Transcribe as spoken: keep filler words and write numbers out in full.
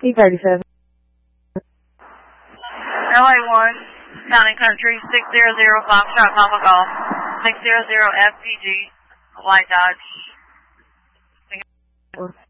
E thirty-seven. L A one, Town and Country, six zero zero Foxtrot Papa Golf, six zero zero F P G, White Dodge.